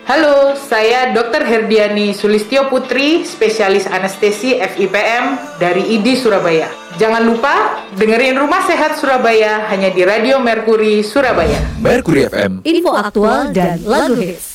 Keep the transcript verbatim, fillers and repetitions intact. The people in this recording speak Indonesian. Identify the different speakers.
Speaker 1: Halo, saya dokter Herdiani Sulistyo Putri, spesialis anestesi F I P M dari I D I Surabaya. Jangan lupa dengerin Rumah Sehat Surabaya hanya di Radio Mercury Surabaya.
Speaker 2: Mercury F M.
Speaker 3: Info aktual dan lagu hits.